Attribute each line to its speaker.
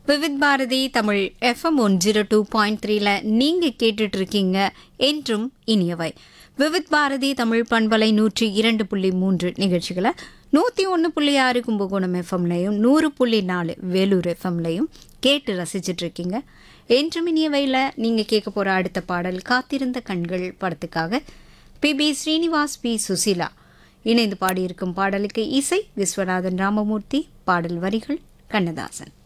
Speaker 1: Vividh Bharathi Tamil FM 102.3ல நீங்க கேட்டுட்டு இருக்கீங்க என்றும் இனியவை. விவித் பாரதி தமிழ் பண்பலை 102.3 நிகழ்ச்சிகளை 101.6 கும்பகோணம் எஃப்எம்லையும் 100.4 வேலூர் எஃப்எம்லையும் கேட்டு ரசிச்சுட்டு இருக்கீங்க. என்றும் இனியவையில் நீங்க கேட்க போற அடுத்த பாடல் காத்திருந்த கண்கள் படத்துக்காக பி ஸ்ரீனிவாஸ், பி சுசீலா இணைந்து பாடியிருக்கும் பாடலுக்கு இசை விஸ்வநாதன் ராமமூர்த்தி, பாடல் வரிகள் கண்ணதாசன்.